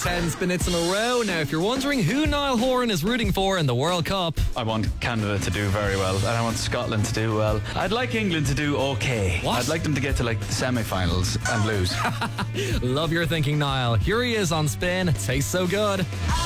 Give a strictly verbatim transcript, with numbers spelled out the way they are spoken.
ten spinets in a row. Now, if you're wondering who Niall Horan is rooting for in the World Cup, I want Canada to do very well, and I want Scotland to do well. I'd like England to do okay. What? I'd like them to get to like the semi-finals and lose. love your thinking, Niall. Here he is on Spin. It tastes so good.